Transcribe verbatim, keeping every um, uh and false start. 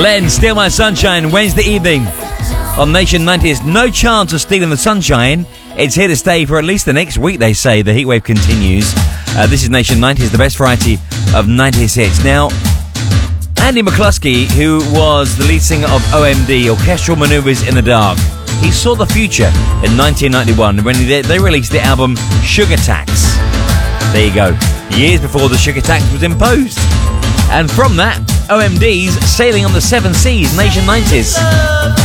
Len, Steal My Sunshine, Wednesday evening on Nation nineties. No chance of stealing the sunshine. It's here to stay for at least the next week, they say. The heatwave continues. Uh, this is Nation nineties, the best variety of nineties hits. Now, Andy McCluskey, who was the lead singer of O M D, Orchestral Maneuvers in the Dark, he saw the future in nineteen ninety-one when they released the album Sugar Tax. There you go. Years before the sugar tax was imposed. And from that, O M D's Sailing on the Seven Seas, Nation nineties.